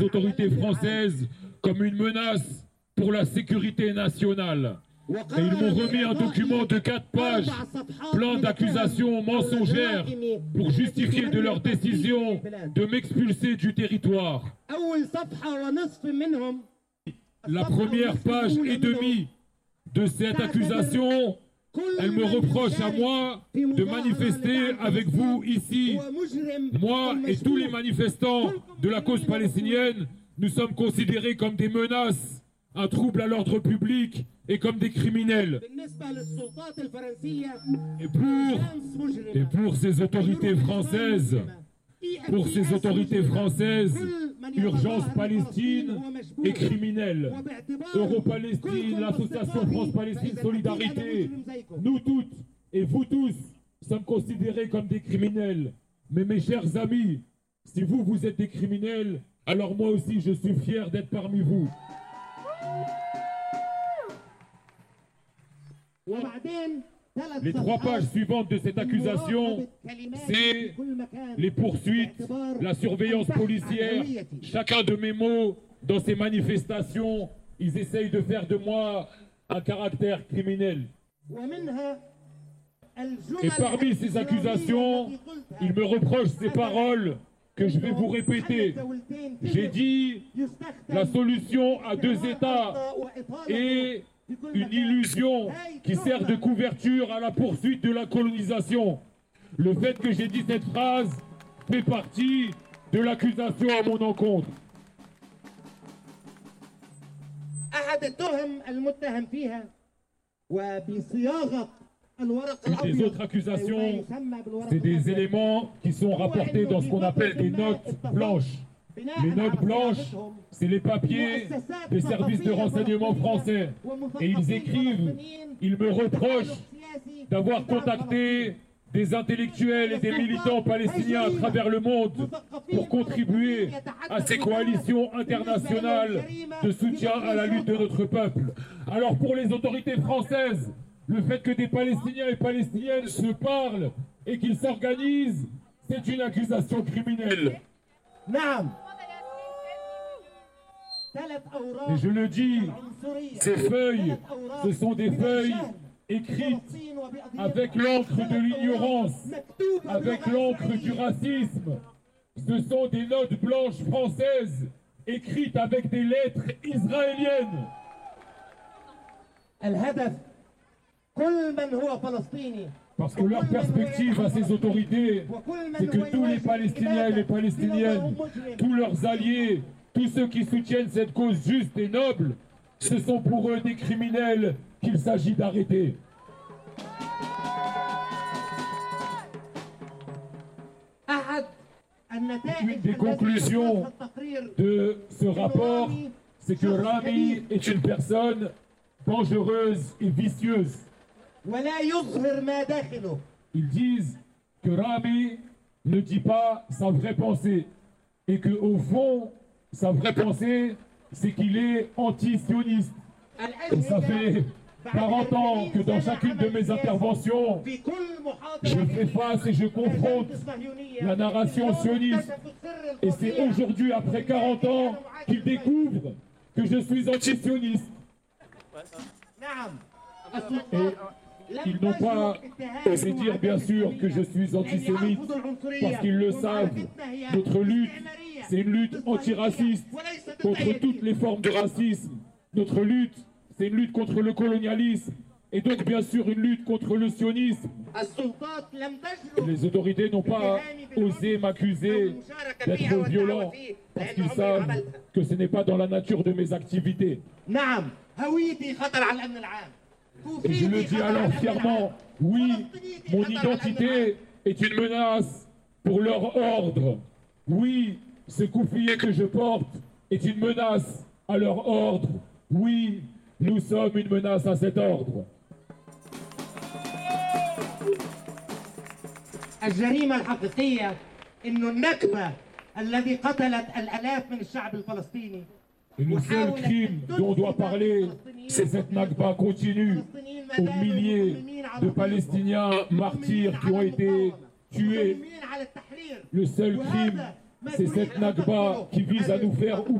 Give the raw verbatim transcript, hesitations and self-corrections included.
autorités françaises comme une menace pour la sécurité nationale. Et ils m'ont remis un document de quatre pages, plein d'accusations mensongères pour justifier de leur décision de m'expulser du territoire. La première page et demie de cette accusation, elle me reproche à moi de manifester avec vous ici. Moi et tous les manifestants de la cause palestinienne, nous sommes considérés comme des menaces, un trouble à l'ordre public et comme des criminels. Et pour, et pour ces autorités françaises, pour ces autorités françaises, Urgence Palestine est criminelle. Euro-Palestine, l'association France-Palestine Solidarité, nous toutes et vous tous sommes considérés comme des criminels. Mais mes chers amis, si vous, vous êtes des criminels, alors moi aussi je suis fier d'être parmi vous. Les trois pages suivantes de cette accusation, c'est les poursuites, la surveillance policière. Chacun de mes mots dans ces manifestations, ils essayent de faire de moi un caractère criminel. Et parmi ces accusations, ils me reprochent ces paroles que je vais vous répéter. J'ai dit la solution à deux États est une illusion qui sert de couverture à la poursuite de la colonisation. Le fait que j'ai dit cette phrase fait partie de l'accusation à mon encontre. Une des autres accusations, c'est des éléments qui sont rapportés dans ce qu'on appelle des notes blanches. Les notes blanches, c'est les papiers des services de renseignement français. Et ils écrivent, ils me reprochent d'avoir contacté des intellectuels et des militants palestiniens à travers le monde pour contribuer à ces coalitions internationales de soutien à la lutte de notre peuple. Alors pour les autorités françaises, le fait que des Palestiniens et Palestiniennes se parlent et qu'ils s'organisent, c'est une accusation criminelle. Et je le dis, ces feuilles, ce sont des feuilles écrites avec l'encre de l'ignorance, avec l'encre du racisme. Ce sont des notes blanches françaises écrites avec des lettres israéliennes. Parce que leur perspective à ces autorités, c'est que tous les Palestiniens et les Palestiniennes, tous leurs alliés, tous ceux qui soutiennent cette cause juste et noble, ce sont pour eux des criminels qu'il s'agit d'arrêter. Une des conclusions de ce rapport, c'est que Rami est une personne dangereuse et vicieuse. Ils disent que Rami ne dit pas sa vraie pensée et qu'au fond, sa vraie pensée, c'est qu'il est anti-sioniste. Et ça fait quarante ans que dans chacune de mes interventions, je fais face et je confronte la narration sioniste. Et c'est aujourd'hui, après quarante ans, qu'ils découvrent que je suis anti-sioniste. Et ils n'ont pas osé dire, bien sûr, que je suis antisémite, parce qu'ils le savent. Notre lutte, c'est une lutte antiraciste, contre toutes les formes de racisme. Notre lutte, c'est une lutte contre le colonialisme, et donc, bien sûr, une lutte contre le sionisme. Les autorités n'ont pas osé m'accuser d'être violent, parce qu'ils savent que ce n'est pas dans la nature de mes activités. Et je le dis alors fièrement, oui, mon identité est une menace pour leur ordre. Oui, ce couffier que je porte est une menace à leur ordre. Oui, nous sommes une menace à cet ordre. الجريمة الحقيقية إنه النكبة الذي قتلت الآلاف من الشعب الفلسطيني. Et le seul crime dont on doit parler, c'est cette Nakba continue aux milliers de Palestiniens martyrs qui ont été tués. Le seul crime C'est cette Nakba qui vise à nous faire